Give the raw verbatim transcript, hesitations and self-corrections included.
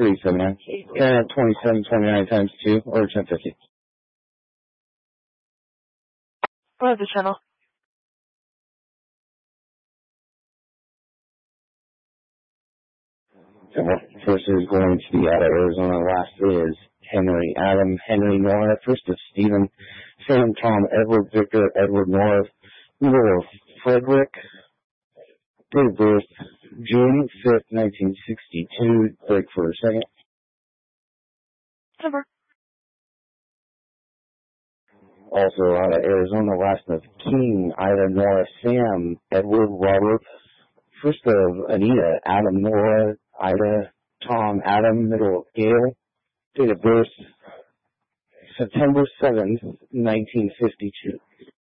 three seventy-nine. Uh, twenty-seven twenty-nine times two, or ten fifty. What the channel? First is going to be out of Arizona. Last is Henry Adam, Henry Nora. First is Stephen, Sam, Tom, Edward, Victor, Edward, Nora, Nora, Frederick. Date of birth, June fifth, nineteen sixty-two. Break for a second. Number. Also out of Arizona, last of King, Ida, Nora, Sam, Edward, Robert. First of Anita, Adam, Nora, Ida, Tom, Adam, middle of Gail. Date of birth, September seventh, nineteen fifty-two.